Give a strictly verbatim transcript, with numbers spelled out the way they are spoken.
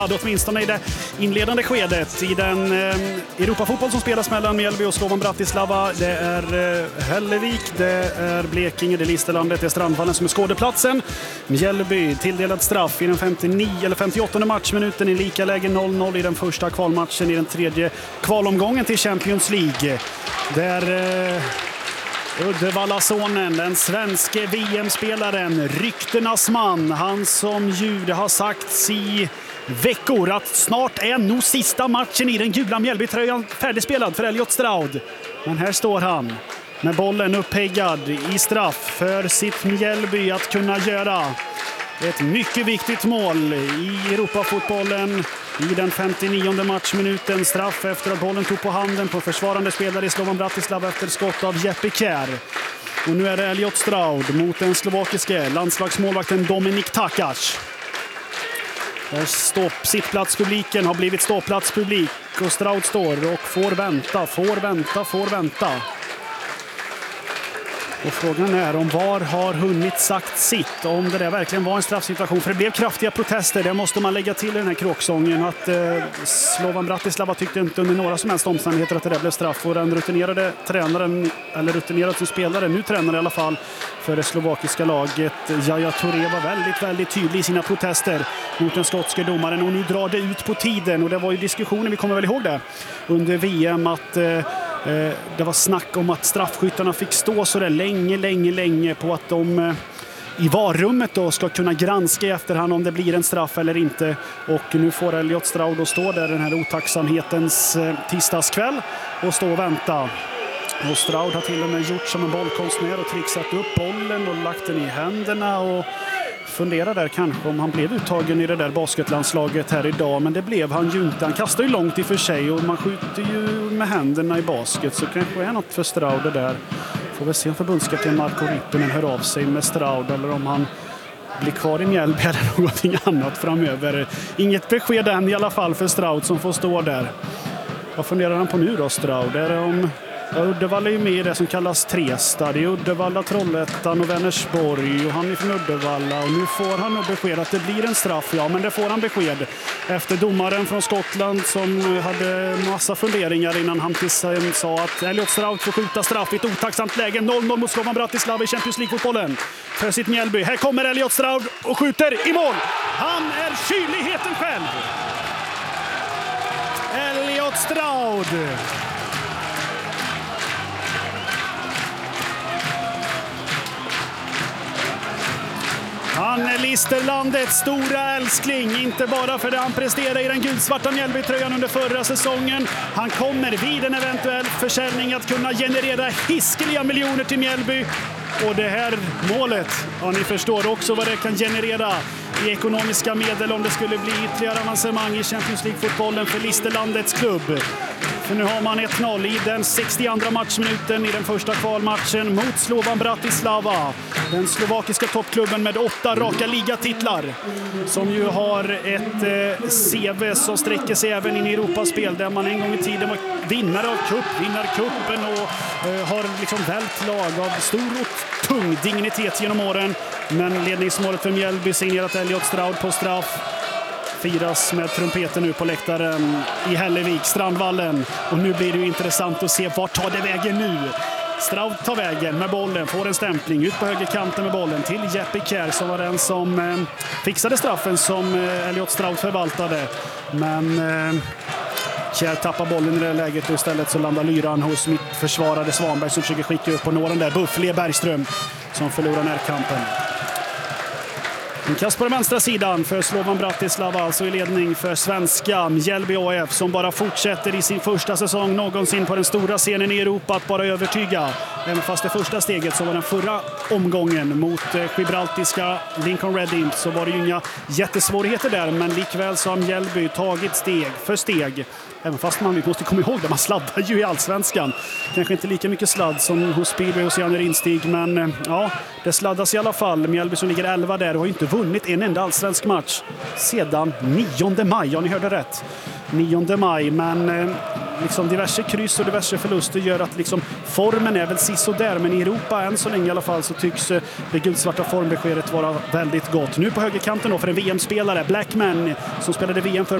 Åtminstone i det inledande skedet i den eh, Europafotboll som spelas mellan Mjällby och Slovan Bratislava. Det är eh, Hällevik, det är Blekinge, det är Listerlandet, det är Strandvallen som är skådeplatsen. Mjällby tilldelad straff i den femtionio eller femtioåttonde matchminuten i lika läge noll noll i den första kvalmatchen i den tredje kvalomgången till Champions League. Där eh, Uddevallasonen, den svenske V M-spelaren, ryktenas man, han som ju det har sagts i veckor att snart är nog sista matchen i den gula Mjällby-tröjan färdigspelad för Elliot Stroud. Men här står han med bollen uppeggad i straff för sitt Mjällby att kunna göra ett mycket viktigt mål i Europafotbollen i den femtionionde matchminuten. Straff efter att bollen tog på handen på försvarande spelare i Slovan Bratislava efter skott av Jeppe Kjær. Och nu är det Elliot Stroud mot den slovakiske landslagsmålvakten Dominik Takac. Där stopp, sittplatspubliken har blivit ståplatspublik och Stroud står och får vänta, får vänta, får vänta. Och frågan är om VAR har hunnit sagt sitt, om det där verkligen var en straffsituation. För det blev kraftiga protester, det måste man lägga till i den här kråksången. Att eh, Slovan Bratislava tyckte inte under några som helst omständigheter att det där blev straff. Och den rutinerade tränaren, eller rutinerad som spelare, nu tränare i alla fall, för det slovakiska laget, Yaya Touré, var väldigt, väldigt tydlig i sina protester mot den skotske domaren. Och nu drar det ut på tiden, och det var ju diskussionen, vi kommer väl ihåg det, under V M att eh, det var snack om att straffskyttarna fick stå så där länge, länge, länge på att de i varummet då ska kunna granska i efterhand om det blir en straff eller inte. Och nu får Elliot Stroud att stå där den här otacksamhetens tisdagskväll och stå och vänta. Och Stroud har till och med gjort som en bollkonstnär och trixat upp bollen och lagt den i händerna och funderar där kanske om han blev uttagen i det där basketlandslaget här idag, men det blev han ju inte. Han kastar ju långt i för sig och man skjuter ju med händerna i basket, så kanske är något för Stroud det där. Får vi se om förbundskapten Marko Rippinen hör av sig med Stroud eller om han blir kvar i Mjällby eller någonting annat framöver. Inget besked än i alla fall för Stroud som får stå där. Vad funderar han på nu då, Stroud? Är det om Uddevalla är ju med i det som kallas Trestad. Det är Uddevalla, Trollhättan och Vänersborg, och han är från Uddevalla. Och nu får han nog besked att det blir en straff. Ja, men det får han besked efter domaren från Skottland som hade massa funderingar innan han till sig sa att Elliot Stroud får skjuta straff i ett otacksamt läge. noll noll mot Slovan Bratislava i Champions League-fotbollen för sitt Mjällby. Här kommer Elliot Stroud och skjuter i mål. Han är kyligheten själv. Elliot Stroud. Han är Listerlandets stora älskling, inte bara för det han presterade i den gulsvarta Mjällby-tröjan under förra säsongen. Han kommer vid en eventuell försäljning att kunna generera hiskeliga miljoner till Mjällby. Och det här målet, ja, ni förstår också vad det kan generera i ekonomiska medel om det skulle bli ytterligare avancemang i Champions League-fotbollen för Listerlandets klubb. För nu har man ett noll i den sextioandra matchminuten i den första kvalmatchen mot Slovan Bratislava. Den slovakiska toppklubben med åtta raka ligatitlar, som ju har ett eh, C V som sträcker sig även in i Europaspel, där man en gång i tiden var vinnare av cup, vinnarkuppen och eh, har liksom vält lag av stor och tung dignitet genom åren. Men ledningsmålet för Mjällby signerat Elliot Stroud på straff firas med trumpeten nu på läktaren i Hällevik, Strandvallen. Och nu blir det ju intressant att se vart tar det vägen nu. Stroud tar vägen med bollen, får en stämpling ut på högerkanten med bollen till Jeppe Kjær som var den som eh, fixade straffen som eh, Elliot Stroud förvaltade. Men eh, Kjær tappar bollen i det läget och istället så landar lyran hos mitt försvarade Svanberg som försöker skicka upp på några där. Buffle Bergström som förlorar närkampen. En kast på den vänstra sidan för Slovan Bratislava, alltså i ledning för svenska Mjällby A F som bara fortsätter i sin första säsong någonsin på den stora scenen i Europa att bara övertyga. Även fast det första steget så var den förra omgången mot gibraltiska Lincoln Red Imps så var det ju inga jättesvårigheter där, men likväl så har Mjällby tagit steg för steg. Även fast man måste komma ihåg det, man sladdar ju i allsvenskan. Kanske inte lika mycket sladd som hos Speedway och Janne Rinstig, men ja, det sladdas i alla fall. Mjällby som ligger elva där och har inte vunnit en enda allsvensk match sedan nionde maj, ja ni hörde rätt. nionde maj, men liksom diverse kryss och diverse förluster gör att liksom formen är väl sisådär, men i Europa än så länge i alla fall så tycks eh, det guldsvarta formbeskedet vara väldigt gott. Nu på högerkanten då för en V M-spelare, Blackman, som spelade V M för